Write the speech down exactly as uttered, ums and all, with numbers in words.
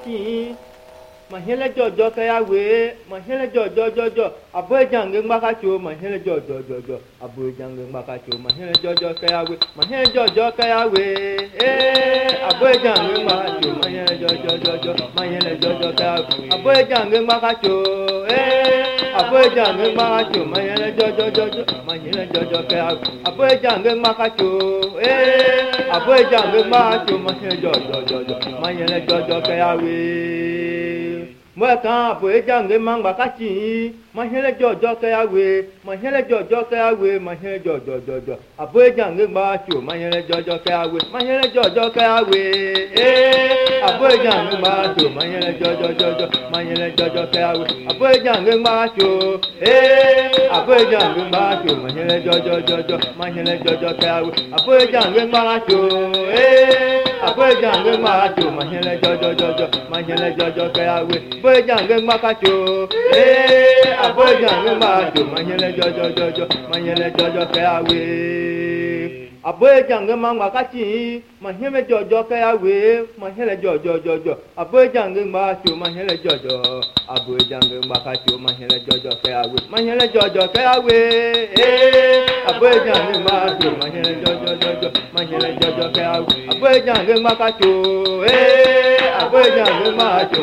makati mahele jojo kaya we mahele jojo jojo aboy jange makacho mahele jojo jojo aboy jange makacho mahele jojo kaya we mahele jojo kaya we eh aboy jange makacho mahele jojo jojo mahele jojo kaya aboy jange makacho eh aboy jange makacho mahele jojo jojo mahele jojo kaya aboy jange makacho eh aboy jange makacho mahele jojo jojo mahele jojo kaya we moi quand aboy jange mangba kachi mahele jojo kaya we mahele jojo kaya we mahele jojo jojo aboy jange makacho mahele jojo kaya we mahele jojo kaya we eh aboy jange makacho mahele jojo jojo mahele jojo kaya we aboy jange makacho eh aboy jange makacho mahele jojo jojo mahele jojo kaya we aboy jange makacho eh aboy jange makacho mahele jojo jojo mahele jojo kaya we aboy jange makacho eh aboy jange makacho mahele jojo jojo mahele jojo kaya we aboy jange makachi mahele jojo kaya we mahele jojo jojo aboy jange makacho mahele jojo aboy jange makacho mahele jojo kaya we mahele jojo kaya we eh aboy jange makacho mahele jojo jojo mahele jojo kaya we aboy jange makacho eh aboy jange makacho